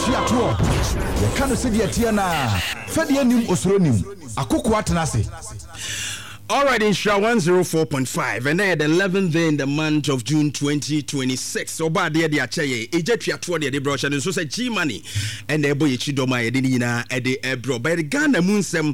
Twiato. You can't see the Tiana. Fedianim Osronim. Akoko Atanase. All right, in Shah 104.5, and then the 11th day in the month of June 2026. So bad there, the Achaye, Egyptia toward the brush, and so said G Money, and the boy Chidoma, Edina, Eddie Ebro, by the Ghana Moonsem.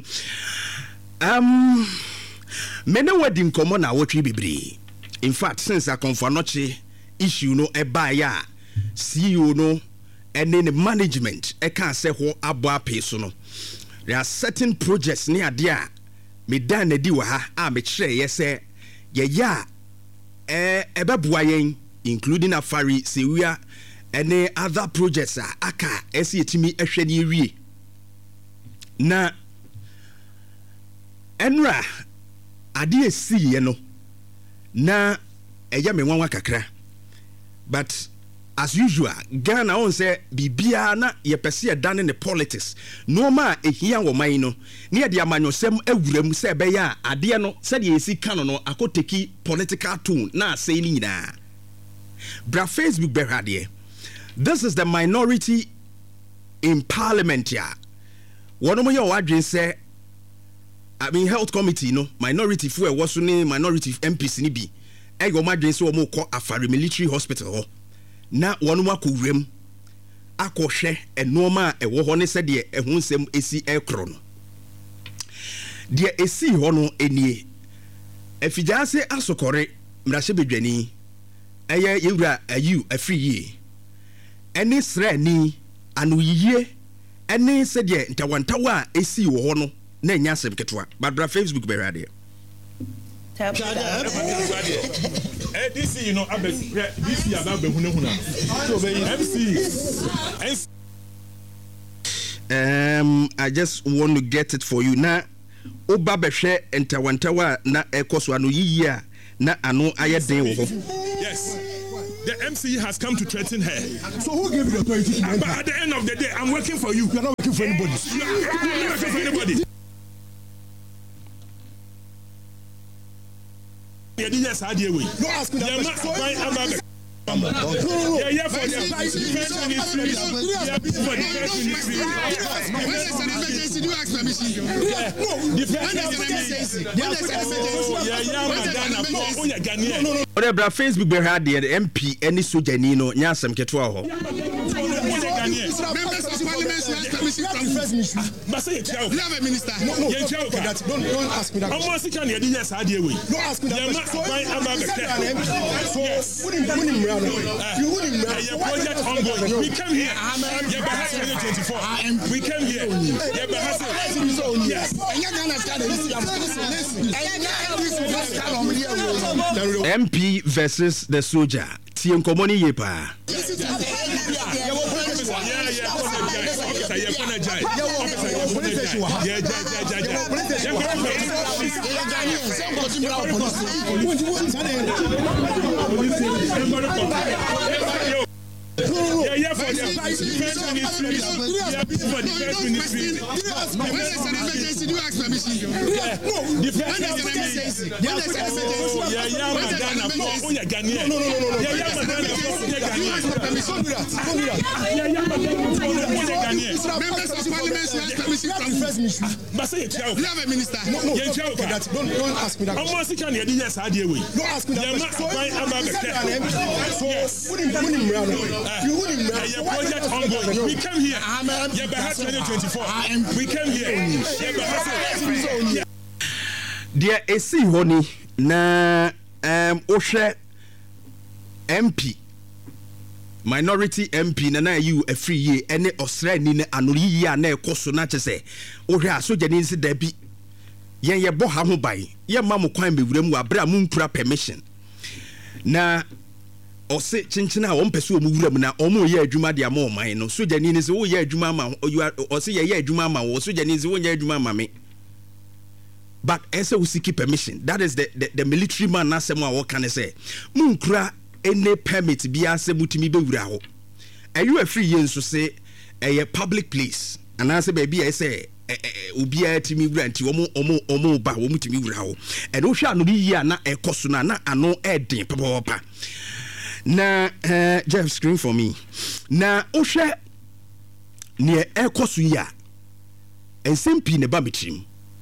Mena wedding common na what we be. In fact, since I come for noche issue no e buyer, CEO no, and then the management, I can't say what abwa peso no. There are certain projects near there. Me dan na di wa ha a me kire ye se ye ya ebebuwa yen including Afari Sewia and other projects aka esi etimi ehwe ni wie na enra ade esi ye no na eya me nwanwa kakra but as usual Ghana on say bibia na ye pese ye dan ne politics no ma ehia wo man no na ye de amanyosem awuram se be ya ade no se de esi kan no akoteki political tone na say ni nyina bra Facebook be hade. This is the minority in parliament ya one mo ye wadwen say I mean health committee no minority fu e woso ni minority MPs ni bi e go madwen say o mo ko Afari military hospital ho na wonu akowrem akohwe enoma ewo ho ne se de ehunsem esi ekro no de esi ho no enie afijase asokore mrahye bedwani eye yewura ayu afriye ene srani anoyiye ene se de ntawantawa esi wo ho no na enya asem ketwa badra Facebook be radio this you know this year about behunehuna so MC I just want to get it for you na oba behwe entawantawa na ekoso anu yiya na anu ayeden wo. Yes, the MC has come to threaten her. So who gave you the authority? But at the end of the day, I'm working for you. You're not working for anybody. You're not working for anybody. Yes, I deal with. No, ask me that question. Yeah, for the defense ministry. Yeah, for the defense ministry. When there's an emergency, do you ask permission? No, defense ministry. Ore bra Facebook be had the MP any sojani no nyasem ketwa ho. Members of parliament should ask permission from First ministry. But say it. you have a minister. No, don't ask me that. Almost can you yes I deal with. Don't ask me that. So you wouldn't project ongoing. We came here. Yeah, 2024. We came here. Yes. MP versus the soldier. Tien komoni yepa. Yeah, for the defense ministry. For the defense ministry. When there's an emergency, do you ask permission? Defense ministry. Members of parliament should ask permission from First ministry. But say it. you have a minister. Don't ask me that. Almost can you yes I deal with. Don't ask me that. You wouldn't project ongoing. We came here. Yeah, 2024. We came here. There esi honi na ohwe MP minority MP na you a free ye ene Australia ni anori ya na ekoso na chese ohwe asoja ni nsi da bi yen ye bo ha ho bai ye ma mo kwan bewuram wa bra mu nkura permission na ose chinchina a ompese omu wuram na omu ye adwuma de ama oman no soja ni se wo ye adwuma ma ose ye adwuma ma wo soja ni se wo ye adwuma ma me but ese we seek permission. That is the military man na semo a wo kan say munkura any permit bia se mutimi bewura ho ayu afri ye nso se public place and I say baby I say ubia timi wura nti omo ba wo mutimi wura ho e do hwa no yi na ekoso na ano eden papa papa. Na Jeff screen for me. Na ohwe ne ekoso ya ensempi ne ba metrim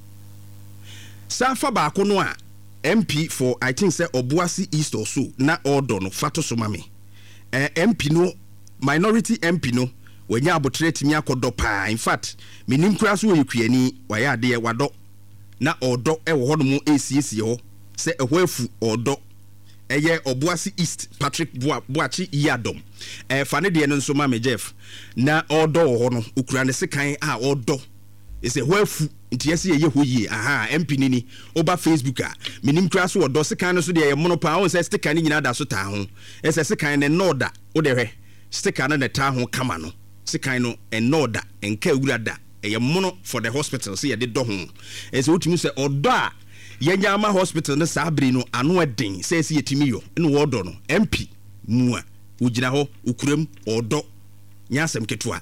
safa ba ko no a MP for I think say Obuasi East or so na order no fato so mame MP no minority MP no wanya abotre timi akodo pa in fact menim kura so yekuani waya ade wado na odo ewo ho no mu esiesie ho se eho afu odo eye Obuasi East Patrick Boachi Yadom fane de no nso mame Jeff na odo ho no ukura ne sekan a odo ese ho afu nti yesi ye ho yie aha MP nini oba Facebook a menim kura so odo sekan no so de ye mono pa won se sticker ni nyina da so ta ho ese sekan ne noda wo de hwe sticker na ta ho kama no sekan no enoda enka awurada eye mono for the hospital se ye de do ho ese otimi se odo a yanyama hospital no sabri no ano edin se ese yetimi yo no wodo no MP mu a ugina ho ukuram odo nyasem ketua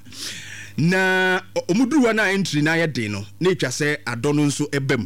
na omuduwa na entry na yedin no na etwa se adono nso ebam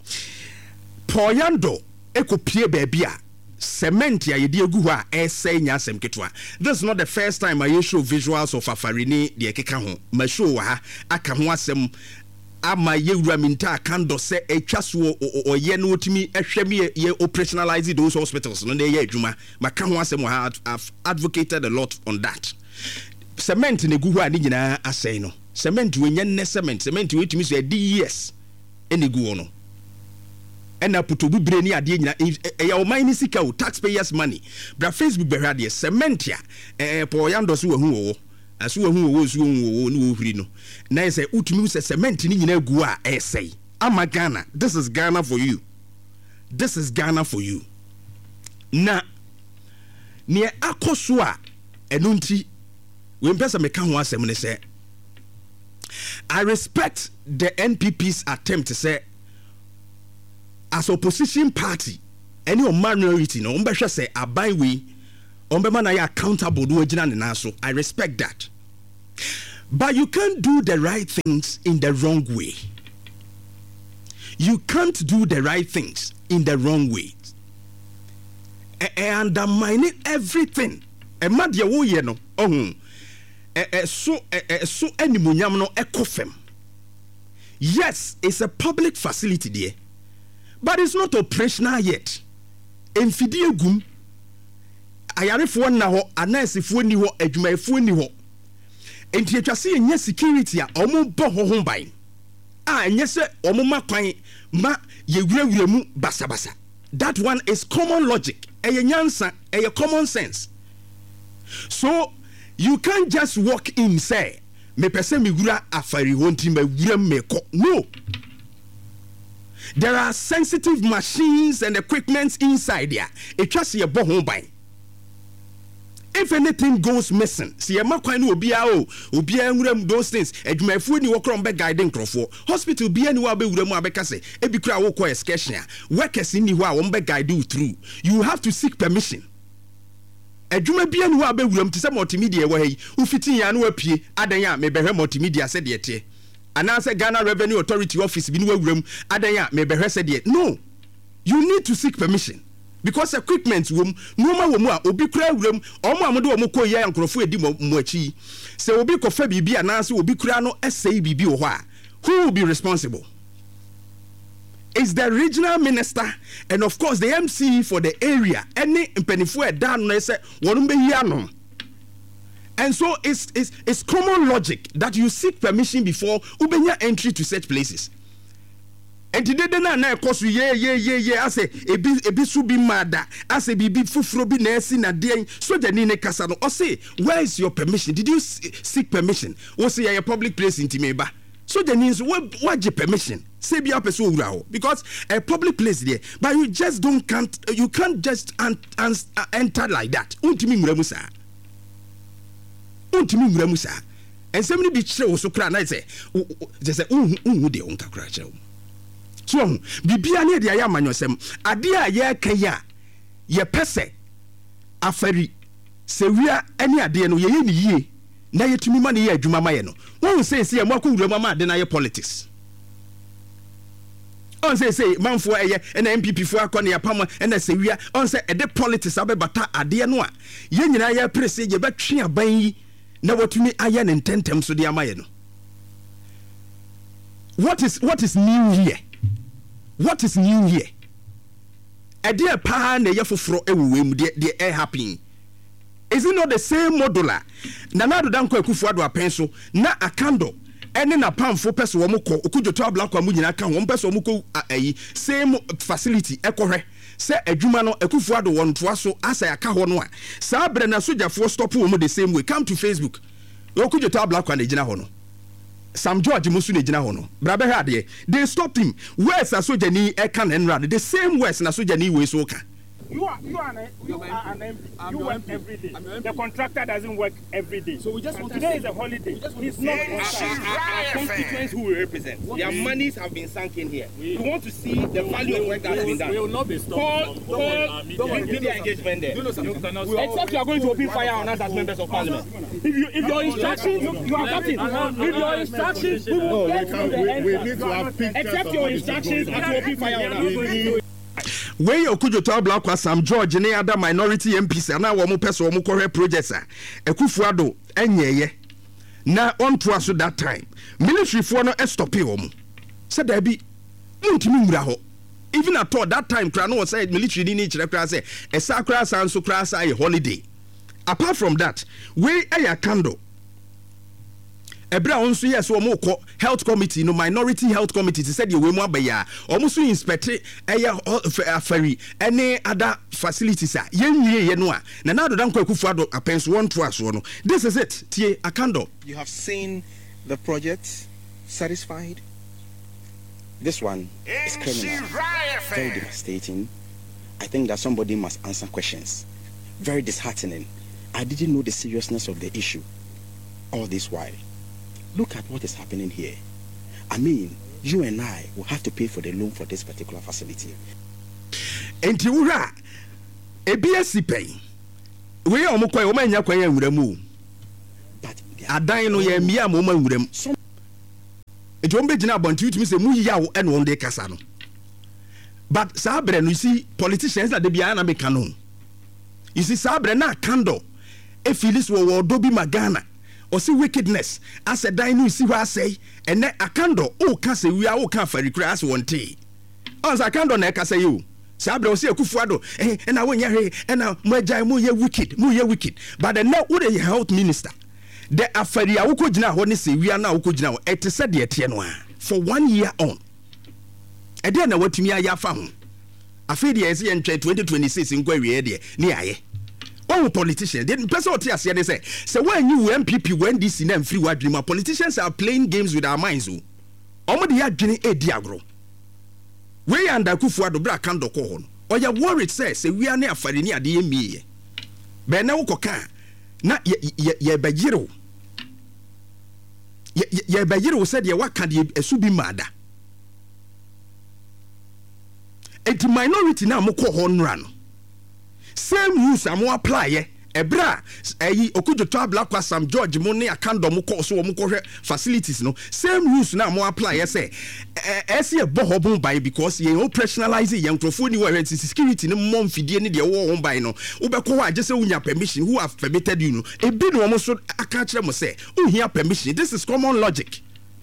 poyando ekopie baabi a cement ya yedi egu ho a essay nyasem ketua. This is not the first time I show visuals of Afarini de ekeka ho ma show ha aka ho asem ama yewura minta kando se etwaso oye no otimi ehweme ye operationalize those hospitals no na ye adwuma maka ho asem ha. I've advocated a lot on that. Cement ne gu ho a ni nyina asɛn no cement we nyenne cement we so edi years ene gu no ena putobu bre ni ade nyina ya o mine sika o taxpayers money bra Facebook be hwade cement ya poyando so wahu wo aso wahu wo so wo ni wo hwiri no na say utumi se cement ni nyina gu a essay ama Ghana. This is Ghana for you. This is Ghana for you. Na ne akoso a eno nti when person me kan ho asem ne say I respect the NPP's attempt to say as opposition party any minority no umbehwe say aban we umbema na ya accountable do agina ne na so. I respect that, but you can't do the right things in the wrong way. You can't do the right things in the wrong way. Undermining everything e ma de wo ye no ohun so animunyam no ekofem. Yes, it's a public facility there, but it's not operational yet. Emfidie gum ayarefo na ho anasefo ni ho adwumayefo ni ho enti atwase enye security a omo bo ho ban a enye se omo makwan ma yewurawura mu basabasa. That one is common logic, nyansa, common sense. So you can't just walk in say me pese me wura afari honti me wura me ko. No, there are sensitive machines and equipments inside there. It just your bo home by. If anything goes missing, see a makwan obi a those things. Edwumayfo ni wokro mbe guiding crofo. Hospital bi anywhere be wura mu abeka say e bi kra wo ko excursion. Workers ni ho a wo mbe guide you through. You have to seek permission. Edwuma bi anywhere be wura mu tse multimedia wo hey. Ufiti ya no apie adan ya me behwe multimedia se de tie. Anase Ghana Revenue Authority office bi no wura mu adan ya me behwe se de. No. You need to seek permission. Because equipment wom noma wom a obi kura wuram omo amode wom ko ye ankrofo edi mo achi se obi ko fa bibi anase obi kura no esei bibi wo ho a who will be responsible? Is the regional minister and of course the MC for the area. Any mpanifo eda no say wonum be yi anom. And so it's common logic that you seek permission before ubenya entry to such places. And today na ekosu ye ase ebi su bi mada ase bibi fufuro bi na esi na de so de ni ne kasa no o say where is your permission? Did you seek permission? O say your public place in Timeba. So de ni so what permission? Say bi apeso owura ho because a public place there, but you just you can't just enter like that. Untimi muramu sa. Ensem ni bi kire wo so kra na say just say unhu de onka kra kire wo. So bibia ne de aya amanyosem ade a ye kan ya ye pese afari sewia ene ade no ye ni yie na yetumi ma ne ye adwuma ma ye no won say ye mo akowura ma ade na ye politics on say manfo eye na MPP fo akọ ne yapam na sewia on say ede politics abebata ade no a ye nyina ye prese ye betwe aban yi na watumi aye ne ntentem so de ama ye no what is new here? What is new here? A dear pa na yefoforo ewuwem de happen. Is it not the same modular? Nanado danko Akufo-Addo apenso na akando ene na pamfo pese wo mko okudwoto ablakwa mu nyina ka wo pese wo mko same facility ekohwe se adwuma no Akufo-Addo won toa so asa yaka ho no a sa bre na sojafo stop wo mu the same way. Come to Facebook. Okudwoto ablakwa na gina ho no. Sam George musu na gina ho no. Brabe ha de they stopped him. Where's asojani e kan enrad the same words na sojani we so ka. You are an MP. You work every day. The contractor doesn't work every day. So we just want today is a holiday. He's not our constituents who we represent. Their monies have been sunk in here. We want to see the value of work that has been done. We will not be stopped. Don't media engagement there. Except you are going to open fire on us as members of parliament. If your instructions, you are captain. If your instructions, we will get to the end. Except your instructions are to open fire on us. Where Okudwoto Ablakwa Sam George ne other minority MPs na wo mo pese wo mo kɔhwɛ projects a Akufo-Addo enyeye na on to us that time military for no stop wo mo said there be muntimi nwura ho even at all that time kra no was said military ni kyerɛ kra say esa kra san so kra say holiday. Apart from that we eya kando Ebra onso yes wo mo kɔ health committee no minority health committee said ye we mu abaya omo so inspect eya afari any other facilities a yenwie ye no a na Nado Danko Akufo-Addo apenso won to aso no. This is it. Tie akando. You have seen the project. Satisfied? This one is criminal. Very devastating. I think that somebody must answer questions. Very disheartening. I didn't know the seriousness of the issue all this while. Look at what is happening here. I mean, you and I will have to pay for the loan for this particular facility. Enti wura EBS pay. We omukwa o manya kwa nwuramu. But adan no ye mia mo ma nwuram. Enti ombe gina abonti utimi se mu yiya wo ene won de kasa no. But sabre no you see politicians that they be na make no. You see sabre na kando e filis wo do bi magana. Or see wickedness as a dino see what I say and then akando o ka se we are ka fari kra as one tea. As akando na ka say you. Sabre o see Akufo-Addo and I won here and now moja mu ye wicked. But the now would health minister. The afari a wo gina ho ne se we are now wo gina ho et said de tie no for 1 year on. E dey na watumi ayafa ho. Afi de ese ye ntwe 2026 nkwa wie de ne aye. Oh, politicians, the person what you say, so when you MPP when this in them free word dreamer, politicians are playing games with our minds. Omo de adwene e diagro. We under Akufo-Addo bra kan doko ho. Or you worried say we are na afare ni ade emi. Be na wo koka na ye bejiro. Ye bejiro said ye waka de esu bi mada. Enti minority na mo ko ho nra no. Same rules am apply ebra Okudwoto Ablakwa Sam George mo ne akando mo ko so mo ko facilities no same rules na mo apply say ese e bo hobon by because ye operationalize ye nkrofo ni we security ni mo mfidie ni de wo won by no wo be ko wa je say unya permission who have permitted you no e bi no mo so aka kire mo say uhia permission. This is common logic.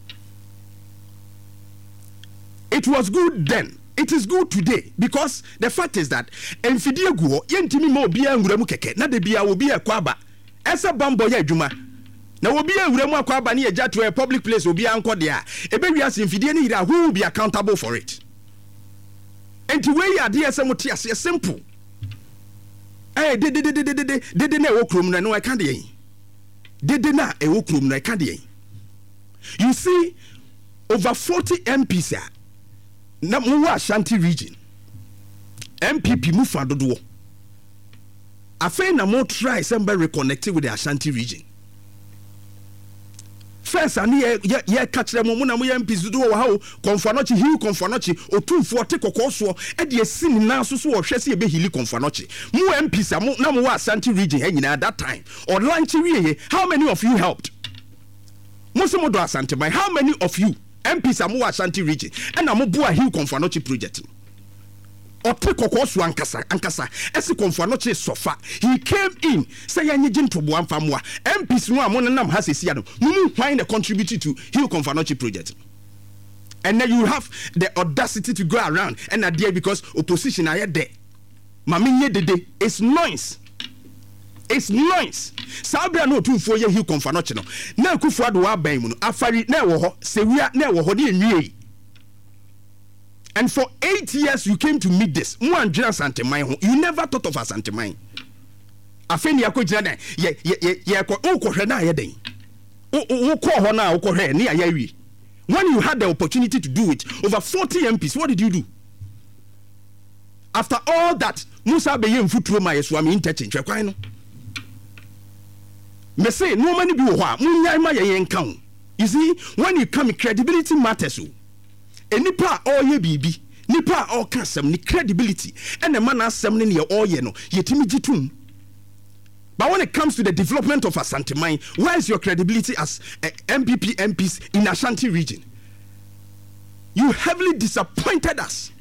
It was good then. It is good today because the fact is that enfidie guo yentimi ma obi anwuramu keke na de bia obi akwaba esa bambo ya adwuma na obi anwuramu akwaba na eja to a public place obi anko de a ebewi as enfidie ni ira who will be accountable for it. Enti we ya de ese mote ase simple de na e wokrom na no I can de de na e wokrom na I can de. You see over 40 MPs na mu Ashanti region MPP mu fa dodo afei na mo try somebody reconnected with the Ashanti region first ani ye catch them mo na mo MPs dodo wa ha o Komfanochi hill Komfanochi otumfo te kokoso e de sin na so wo hwese e be hili Komfanochi mu MPs na mo Ashanti region anyina at that time or lunch wie how many of you helped Musimo do Asante by how many of you MPs amu Ashanti region and amubu hill Komfanochi project or take okosu ankasa esi Komfanochi sofa he came in say yanyi jinto bo amfamwa MPs no amon nam hasesi no mumu why they contributed to hill Komfanochi project And then you have the audacity to go around and there because opposition are there. Mami dede, it's noise. It's noise. Sabia no 2 4 year he confanoche no. Na Akufo-Addo wa ban mu no afari na wo ho sewia na wo ho de enwie. And for 8 years you came to meet this. Mu andwira Asanteman ho. You never thought of Asanteman. Afeni akogina na ye ko hwe na ye den. Wo ko ho na wo ko hwe na ya wi. When you had the opportunity to do it, over 40 MPs, what did you do? After all that, Musa Beye mfuturo ma Yeswami interchange kwai no. Me say no many be wo ha, munyai ma ye nkan. You see, when you come, credibility matters. Enipa all ye bibi, nipa all kasem ni credibility. And the man asem ni all ye no, yetimi jitum. But when it comes to the development of Asanteman, where is your credibility as MPP MPs in Ashanti region? You heavily disappointed us.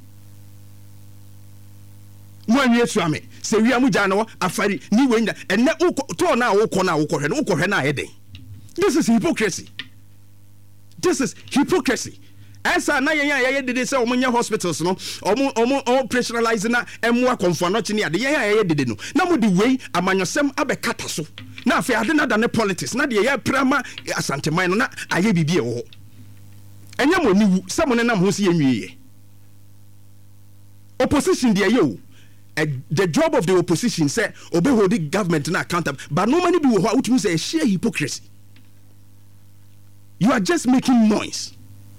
When you say we are mujano afari ni wenda and na to na wo kɔ na eden. This is hypocrisy. This is hypocrisy. Esa na ye dede say omunya hospitals no omu operationalize na emwa konfanochi ne ade ye dede no na mo di wei amanyosem abekata so na afi ade na da ne politics na de ye prama Asanteman no na aye bibie wo enya mo niwu se mo ne nam ho se yenwie opposition de ye the job of the opposition say obey hold the government na accountable, but no many people who would say sheer hypocrisy. You are just making noise.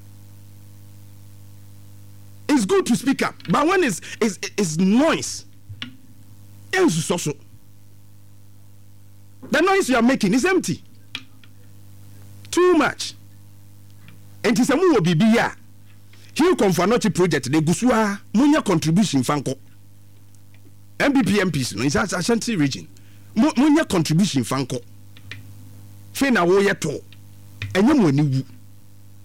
It's good to speak up, but when it's noise, the noise you are making is empty. Too much. And it's a move bibia. Here come for not project. The Gusua munya contribution fanko. MPP MPs no, it's Ashanti region. Munya contribution fanko. Fena wo yeto. Enye mo ni wu.